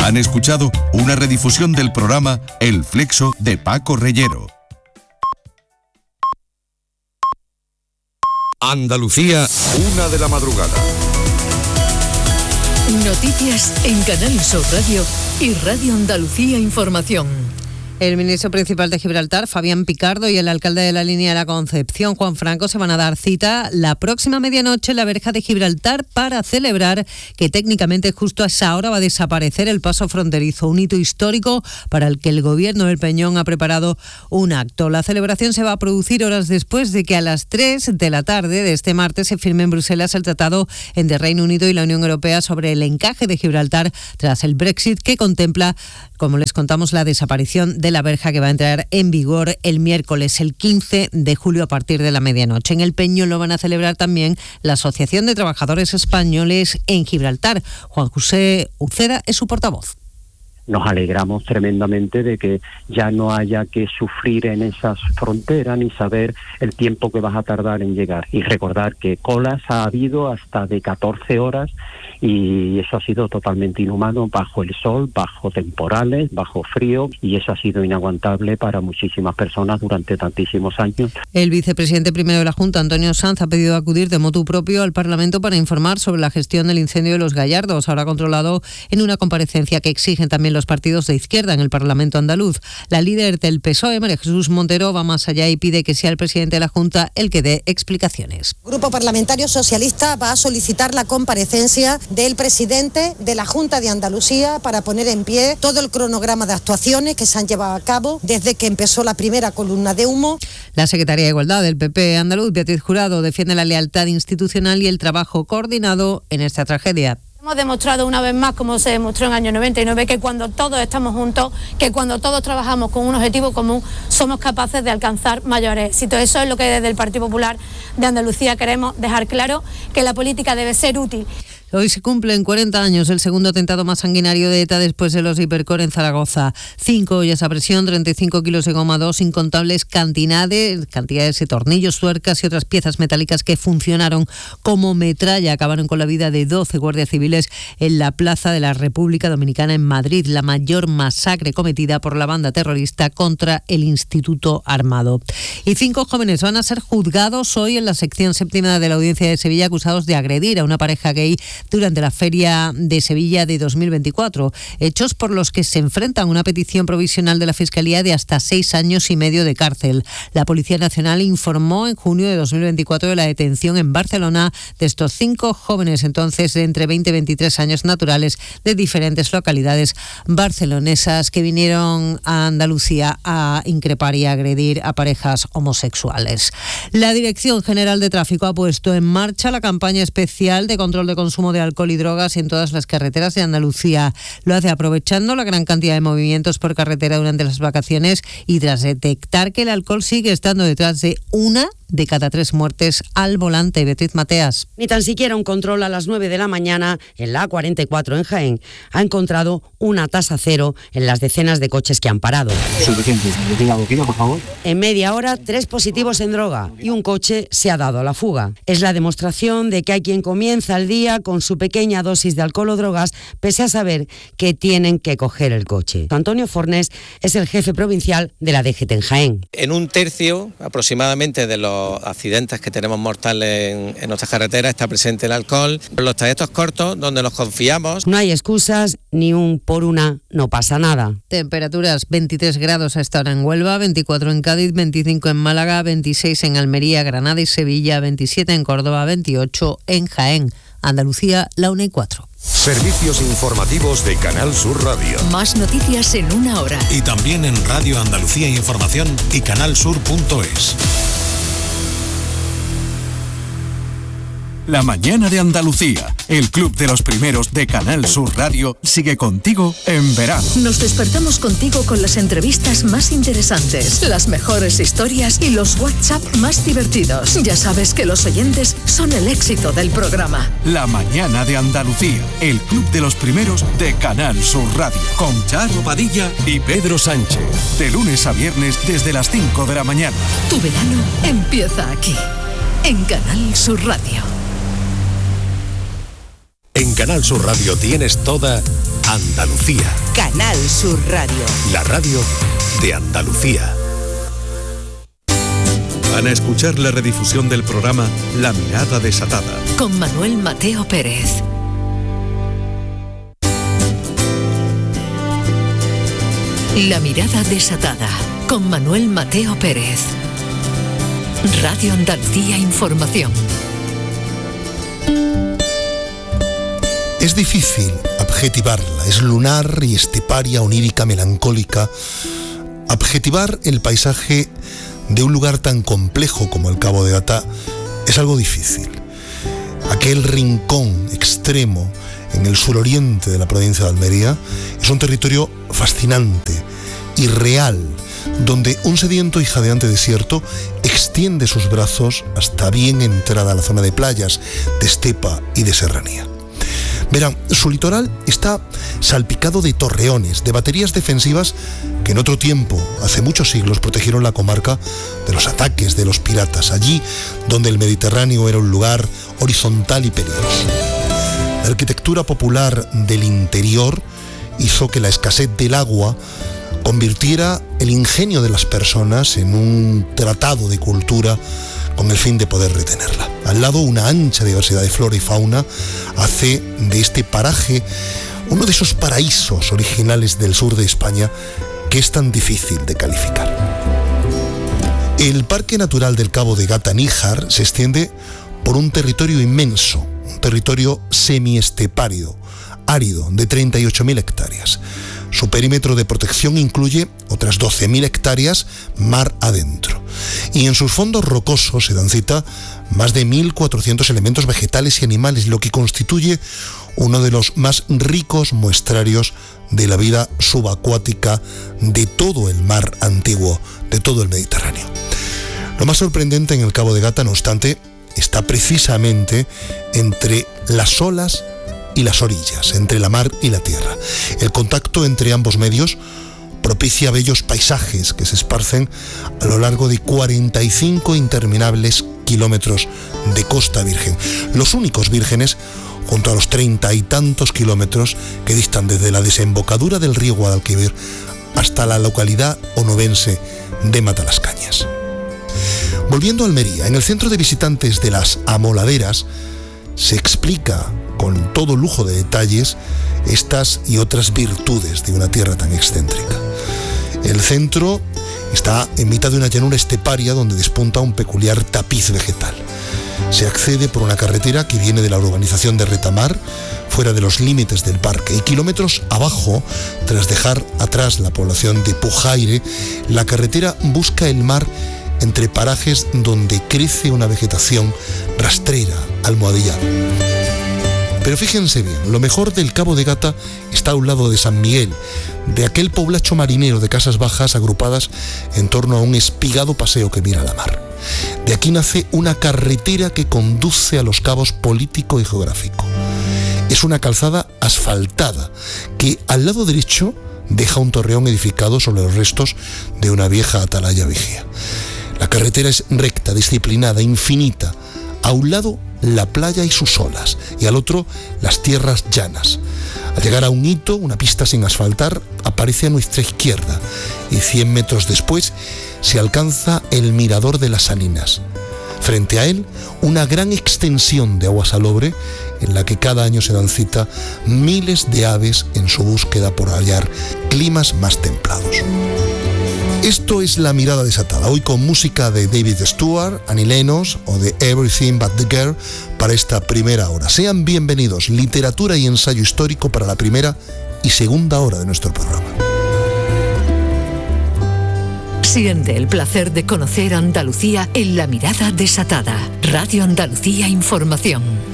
Han escuchado una redifusión del programa El Flexo de Paco Reyero. Andalucía, 1 de la madrugada. Noticias en Canal Sur Radio y Radio Andalucía Información. El ministro principal de Gibraltar, Fabián Picardo, y el alcalde de la Línea de la Concepción, Juan Franco, se van a dar cita la próxima medianoche en la verja de Gibraltar para celebrar que técnicamente justo a esa hora va a desaparecer el paso fronterizo, un hito histórico para el que el gobierno del Peñón ha preparado un acto. La celebración se va a producir horas después de que a las 3 de la tarde de este martes se firme en Bruselas el tratado entre Reino Unido y la Unión Europea sobre el encaje de Gibraltar tras el Brexit, que contempla, como les contamos, la desaparición de la verja, que va a entrar en vigor el miércoles, el 15 de julio a partir de la medianoche. En el Peñón lo van a celebrar también la Asociación de Trabajadores Españoles en Gibraltar. Juan José Uceda es su portavoz. Nos alegramos tremendamente de que ya no haya que sufrir en esas fronteras ni saber el tiempo que vas a tardar en llegar. Y recordar que colas ha habido hasta de 14 horas y eso ha sido totalmente inhumano, bajo el sol, bajo temporales, bajo frío, y eso ha sido inaguantable para muchísimas personas durante tantísimos años. El vicepresidente primero de la Junta, Antonio Sanz, ha pedido acudir de motu propio al Parlamento para informar sobre la gestión del incendio de Los Gallardos, ahora controlado en una comparecencia que exigen también los partidos de izquierda en el Parlamento andaluz. La líder del PSOE, María Jesús Montero, va más allá y pide que sea el presidente de la Junta el que dé explicaciones. El Grupo Parlamentario Socialista va a solicitar la comparecencia del presidente de la Junta de Andalucía para poner en pie todo el cronograma de actuaciones que se han llevado a cabo desde que empezó la primera columna de humo. La secretaria de Igualdad del PP andaluz, Beatriz Jurado, defiende la lealtad institucional y el trabajo coordinado en esta tragedia. Hemos demostrado una vez más, como se demostró en el año 99, que cuando todos estamos juntos, que cuando todos trabajamos con un objetivo común, somos capaces de alcanzar mayores éxitos. Eso es lo que desde el Partido Popular de Andalucía queremos dejar claro, que la política debe ser útil. Hoy se cumplen 40 años el segundo atentado más sanguinario de ETA después de los Hipercor en Zaragoza. 5 ollas a presión, 35 kilos de goma 2, incontables cantidades de tornillos, tuercas y otras piezas metálicas que funcionaron como metralla. Acabaron con la vida de 12 guardias civiles en la Plaza de la República Dominicana en Madrid, la mayor masacre cometida por la banda terrorista contra el Instituto Armado. Y 5 jóvenes van a ser juzgados hoy en la sección séptima de la Audiencia de Sevilla, acusados de agredir a una pareja gay durante la Feria de Sevilla de 2024, hechos por los que se enfrentan a una petición provisional de la Fiscalía de hasta 6 años y medio de cárcel. La Policía Nacional informó en junio de 2024 de la detención en Barcelona de estos 5 jóvenes, entonces de entre 20 y 23 años, naturales de diferentes localidades barcelonesas, que vinieron a Andalucía a increpar y a agredir a parejas homosexuales. La Dirección General de Tráfico ha puesto en marcha la campaña especial de control de consumo de alcohol y drogas en todas las carreteras de Andalucía. Lo hace aprovechando la gran cantidad de movimientos por carretera durante las vacaciones y tras detectar que el alcohol sigue estando detrás de 1 de cada 3 muertes al volante. Beatriz Mateas. Ni tan siquiera un control a las 9 de la mañana en la A44 en Jaén ha encontrado una tasa cero en las decenas de coches que han parado. Suficiente. ¿Tenga boquilla, por favor? En media hora, 3 positivos en droga y un coche se ha dado a la fuga. Es la demostración de que hay quien comienza el día con su pequeña dosis de alcohol o drogas, pese a saber que tienen que coger el coche. Antonio Fornés es el jefe provincial de la DGT en Jaén. En un tercio aproximadamente de los accidentes que tenemos mortales en nuestras carreteras está presente el alcohol. En los trayectos cortos, donde nos confiamos. No hay excusas, ni un por una, no pasa nada. Temperaturas: 23 grados a esta hora en Huelva, 24 en Cádiz, 25 en Málaga, 26 en Almería, Granada y Sevilla, 27 en Córdoba, 28 en Jaén. Andalucía, la 1:04. Servicios informativos de Canal Sur Radio. Más noticias en 1 hora. Y también en Radio Andalucía Información y canalsur.es. La mañana de Andalucía, el club de los primeros de Canal Sur Radio, sigue contigo en verano. Nos despertamos contigo con las entrevistas más interesantes, las mejores historias y los WhatsApp más divertidos. Ya sabes que los oyentes son el éxito del programa. La mañana de Andalucía, el club de los primeros de Canal Sur Radio, con Charo Padilla y Pedro Sánchez. De lunes a viernes desde las 5 de la mañana. Tu verano empieza aquí, en Canal Sur Radio. En Canal Sur Radio tienes toda Andalucía. Canal Sur Radio. La radio de Andalucía. Van a escuchar la redifusión del programa La Mirada Desatada. Con Manuel Mateo Pérez. La Mirada Desatada. Con Manuel Mateo Pérez. Radio Andalucía Información. Es difícil adjetivarla, es lunar y esteparia, onírica, melancólica. Adjetivar el paisaje de un lugar tan complejo como el Cabo de Gata es algo difícil. Aquel rincón extremo en el suroriente de la provincia de Almería es un territorio fascinante, irreal, donde un sediento y jadeante desierto extiende sus brazos hasta bien entrada a la zona de playas, de estepa y de serranía. Verán, su litoral está salpicado de torreones, de baterías defensivas que en otro tiempo, hace muchos siglos, protegieron la comarca de los ataques de los piratas, allí donde el Mediterráneo era un lugar horizontal y peligroso. La arquitectura popular del interior hizo que la escasez del agua convirtiera el ingenio de las personas en un tratado de cultura con el fin de poder retenerla. Al lado, una ancha diversidad de flora y fauna hace de este paraje uno de esos paraísos originales del sur de España que es tan difícil de calificar. El Parque Natural del Cabo de Gata-Níjar se extiende por un territorio inmenso, un territorio semiestepario, árido, de 38.000 hectáreas. Su perímetro de protección incluye otras 12.000 hectáreas mar adentro. Y en sus fondos rocosos se dan cita más de 1.400 elementos vegetales y animales, lo que constituye uno de los más ricos muestrarios de la vida subacuática de todo el mar antiguo, de todo el Mediterráneo. Lo más sorprendente en el Cabo de Gata, no obstante, está precisamente entre las olas y las orillas, entre la mar y la tierra. El contacto entre ambos medios propicia bellos paisajes que se esparcen a lo largo de 45 interminables kilómetros de costa virgen, los únicos vírgenes junto a los 30 y tantos kilómetros que distan desde la desembocadura del río Guadalquivir hasta la localidad onubense de Matalascañas. Volviendo a Almería, en el centro de visitantes de las Amoladeras se explica con todo lujo de detalles estas y otras virtudes de una tierra tan excéntrica. El centro está en mitad de una llanura esteparia donde despunta un peculiar tapiz vegetal. Se accede por una carretera que viene de la urbanización de Retamar, fuera de los límites del parque, y kilómetros abajo, tras dejar atrás la población de Pujaire, la carretera busca el mar entre parajes donde crece una vegetación rastrera, almohadillada. Pero fíjense bien, lo mejor del Cabo de Gata está a un lado de San Miguel, de aquel poblacho marinero de casas bajas agrupadas en torno a un espigado paseo que mira a la mar. De aquí nace una carretera que conduce a los cabos político y geográfico. Es una calzada asfaltada que al lado derecho deja un torreón edificado sobre los restos de una vieja atalaya vigía. La carretera es recta, disciplinada, infinita. A un lado la playa y sus olas, y al otro las tierras llanas. Al llegar a un hito, una pista sin asfaltar, aparece a nuestra izquierda, y 100 metros después se alcanza el mirador de las Salinas. Frente a él, una gran extensión de agua salobre en la que cada año se dan cita miles de aves en su búsqueda por hallar climas más templados. Esto es La Mirada Desatada, hoy con música de David Stewart, Annie Lennox o de Everything But The Girl para esta primera hora. Sean bienvenidos, literatura y ensayo histórico para la primera y segunda hora de nuestro programa. Siente el placer de conocer Andalucía en La Mirada Desatada. Radio Andalucía Información.